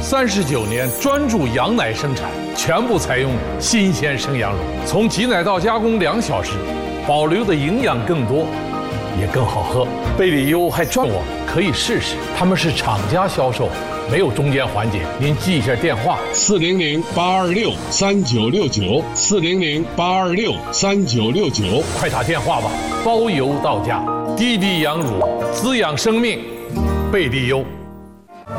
39年专注羊奶生产，全部采用新鲜生羊乳，从挤奶到加工2小时，保留的营养更多，也更好喝。贝里优还专我可以试试，他们是厂家销售，没有中间环节。您记一下电话：400-826-3969，400-826-3969，快打电话吧，包邮到家。滴滴羊乳滋养生命，贝利优。